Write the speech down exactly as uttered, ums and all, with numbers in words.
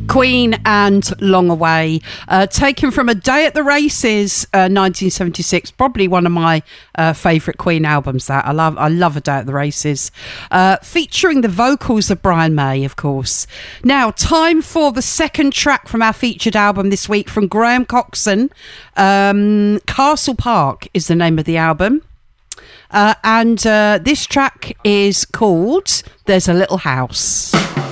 Queen and Long Away, uh, taken from A Day at the Races, uh, nineteen seventy-six. Probably one of my uh, favourite Queen albums. That I love. I love A Day at the Races, uh, featuring the vocals of Brian May, of course. Now, time for the second track from our featured album this week from Graham Coxon. Um, Castle Park is the name of the album, uh, and uh, this track is called "There's a Little House."